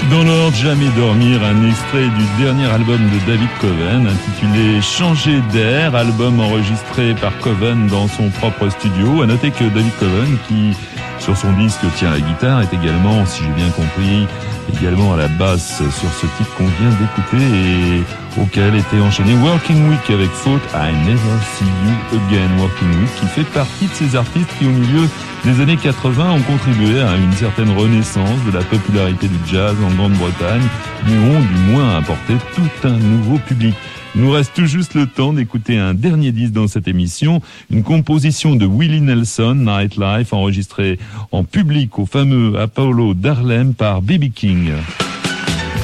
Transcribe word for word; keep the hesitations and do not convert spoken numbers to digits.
Dans l'ordre, Jamais dormir, un extrait du dernier album de David Coven intitulé Changer d'air, album enregistré par Coven dans son propre studio. À noter que David Coven, qui sur son disque tient la guitare, est également, si j'ai bien compris, également à la basse sur ce titre qu'on vient d'écouter et auquel était enchaîné Working Week avec Faute I Never See You Again. Working Week qui fait partie de ces artistes qui au milieu des années quatre-vingts ont contribué à une certaine renaissance de la popularité du jazz en Grande-Bretagne, mais ont du moins apporté tout un nouveau public. Il nous reste tout juste le temps d'écouter un dernier disque dans cette émission, une composition de Willie Nelson, Nightlife, enregistrée en public au fameux Apollo d'Harlem par B B King.